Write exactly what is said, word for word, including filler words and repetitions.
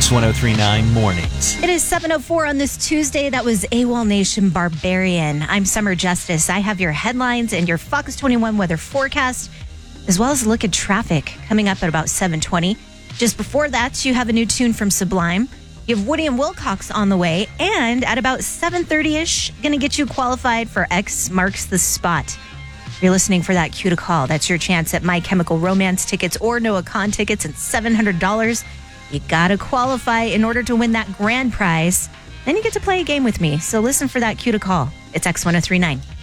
X one oh three point nine Mornings. It is seven oh four on this Tuesday. That was AWOL Nation Barbarian. I'm Summer Justice. I have your headlines and your Fox twenty-one weather forecast, as well as a look at traffic coming up at about seven twenty. Just before that, you have a new tune from Sublime. You have Woody and Wilcox on the way. And at about seven thirty-ish, going to get you qualified for X Marks the Spot. If you're listening for that cue to call, that's your chance at My Chemical Romance tickets or Noah Kahn tickets and seven hundred dollars. You got to qualify in order to win that grand prize. Then you get to play a game with me. So listen for that cue to call. It's X one oh three point nine.